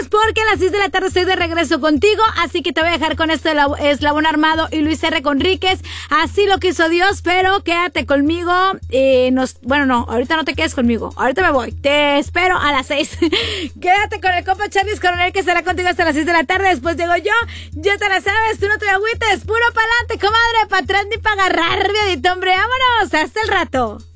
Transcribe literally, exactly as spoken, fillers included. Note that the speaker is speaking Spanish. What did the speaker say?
vayas porque a las seis de la tarde estoy de regreso contigo, así que te voy a dejar con esto de la Eslabón Armado y Luis R. Conríquez. Así lo quiso Dios, pero quédate conmigo. Eh, nos, bueno, no, ahorita no te quedes conmigo. Ahorita me voy. Te espero a las seis. Quédate con el compa Charles Coronel, que estará contigo hasta las seis de la tarde. Después llego yo. Ya te la sabes, tú no te agüites. Puro pa'lante, comadre. Pa' atrás ni pa' agarrar, viadito, hombre. Vámonos. Hasta el rato.